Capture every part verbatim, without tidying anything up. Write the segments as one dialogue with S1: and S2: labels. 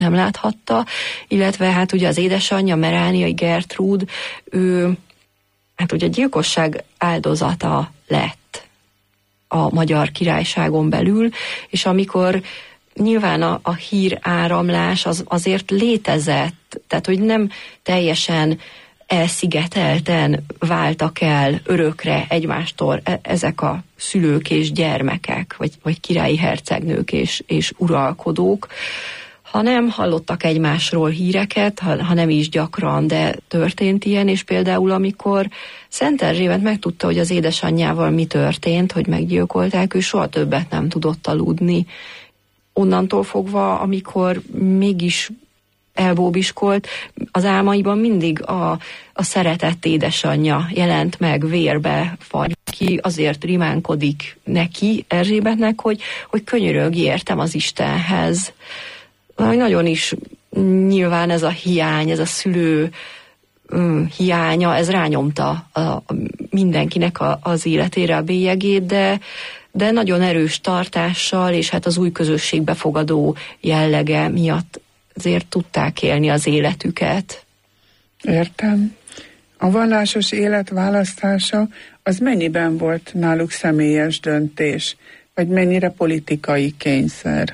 S1: nem láthatta, illetve hát ugye az édesanyja, Merániai Gertrúd, ő hát ugye a gyilkosság áldozata lett a Magyar Királyságon belül, és amikor nyilván a, a híráramlás az azért létezett, tehát hogy nem teljesen elszigetelten váltak el örökre egymástól ezek a szülők és gyermekek, vagy, vagy királyi hercegnők és, és uralkodók, hanem hallottak egymásról híreket, ha, ha nem is gyakran, de történt ilyen, és például amikor Szent Erzsébet megtudta, hogy az édesanyjával mi történt, hogy meggyilkolták, ő soha többet nem tudott aludni. Onnantól fogva, amikor mégis elbóbiskolt, az álmaiban mindig a, a szeretett édesanyja jelent meg, vérbe fagy ki, azért rimánkodik neki, Erzsébetnek, hogy, hogy könyörög, értem az Istenhez. Nagyon is nyilván ez a hiány, ez a szülő um, hiánya, ez rányomta a, a mindenkinek a, az életére a bélyegét, de, de nagyon erős tartással, és hát az új közösségbe fogadó jellege miatt azért tudták élni az életüket.
S2: Értem. A vallásos élet választása az mennyiben volt náluk személyes döntés, vagy mennyire politikai kényszer?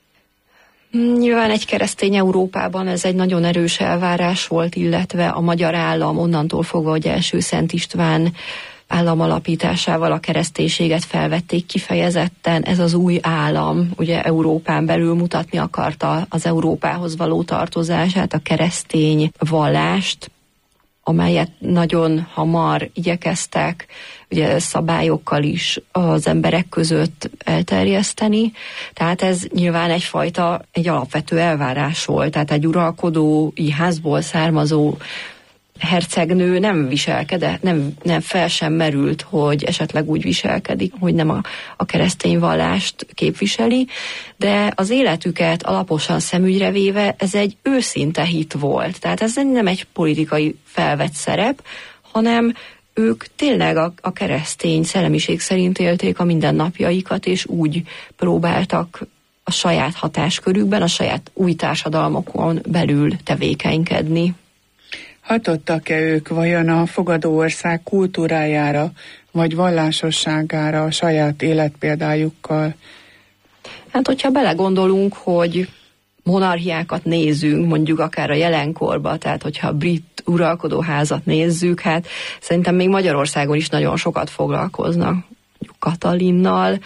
S1: Nyilván egy keresztény Európában ez egy nagyon erős elvárás volt, illetve a magyar állam onnantól fogva, hogy első Szent István állam alapításával a kereszténységet felvették kifejezetten, ez az új állam, ugye Európán belül mutatni akarta az Európához való tartozását, a keresztény vallást, amelyet nagyon hamar igyekeztek ugye szabályokkal is az emberek között elterjeszteni. Tehát ez nyilván egyfajta, egy alapvető elvárás volt. Tehát egy uralkodói házból származó hercegnő nem viselkedett, nem, nem fel sem merült, hogy esetleg úgy viselkedik, hogy nem a, a keresztény vallást képviseli, de az életüket alaposan szemügyre véve ez egy őszinte hit volt. Tehát ez nem egy politikai felvett szerep, hanem ők tényleg a, a keresztény szellemiség szerint élték a mindennapjaikat, és úgy próbáltak a saját hatáskörükben, a saját új társadalmokon belül tevékenykedni.
S2: Hatottak-e ők vajon a fogadó ország kultúrájára, vagy vallásosságára a saját életpéldájukkal?
S1: Hát, hogyha belegondolunk, hogy monarchiákat nézünk, mondjuk akár a jelenkorban, tehát hogyha a brit uralkodóházat nézzük, hát szerintem még Magyarországon is nagyon sokat foglalkoznak, mondjuk Katalinnal,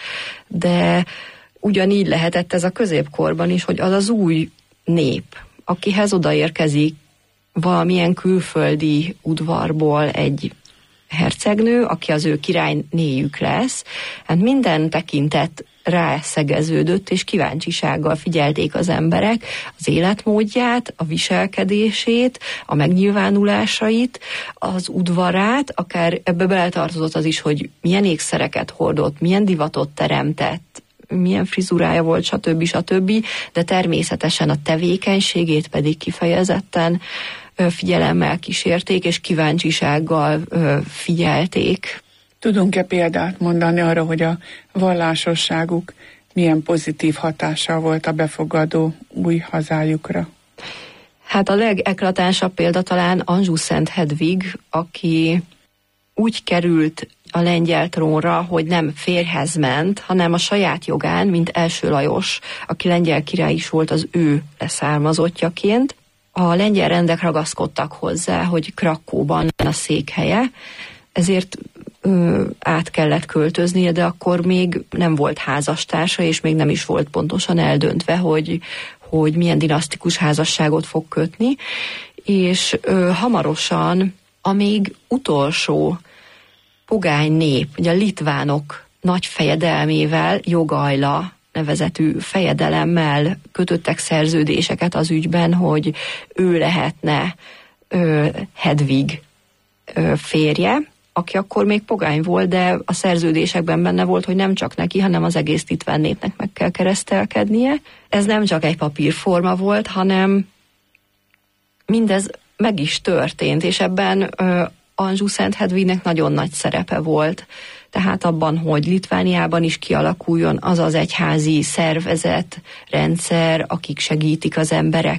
S1: de ugyanígy lehetett ez a középkorban is, hogy az az új nép, akihez odaérkezik valamilyen külföldi udvarból egy hercegnő, aki az ő királynéjük lesz, hát minden tekintet rászegeződött, és kíváncsisággal figyelték az emberek az életmódját, a viselkedését, a megnyilvánulásait, az udvarát, akár ebbe beletartozott az is, hogy milyen ékszereket hordott, milyen divatot teremtett, milyen frizurája volt, stb. stb., de természetesen a tevékenységét pedig kifejezetten figyelemmel kísérték, és kíváncsisággal figyelték.
S2: Tudunk-e példát mondani arra, hogy a vallásosságuk milyen pozitív hatással volt a befogadó új hazájukra?
S1: Hát a legeklatánsabb példa talán Anjou-Szent Hedvig, aki úgy került a lengyel trónra, hogy nem férjhez ment, hanem a saját jogán, mint első Lajos, aki lengyel király is volt, az ő leszármazottjaként. A lengyel rendek ragaszkodtak hozzá, hogy Krakóban a székhelye, ezért ö, át kellett költöznie, de akkor még nem volt házastársa, és még nem is volt pontosan eldöntve, hogy, hogy milyen dinasztikus házasságot fog kötni, és ö, hamarosan a még utolsó pogány nép, ugye a litvánok nagy fejedelmével, Jogaila nevezetű fejedelemmel kötöttek szerződéseket az ügyben, hogy ő lehetne ö, Hedvig ö, férje, aki akkor még pogány volt, de a szerződésekben benne volt, hogy nem csak neki, hanem az egész litván népnek meg kell keresztelkednie. Ez nem csak egy papírforma volt, hanem mindez meg is történt, és ebben ö, Anjou-Szent Hedvignek nagyon nagy szerepe volt. tehát abban, hogy Litvániában is kialakuljon az az egyházi szervezet, rendszer, akik segítik az embereket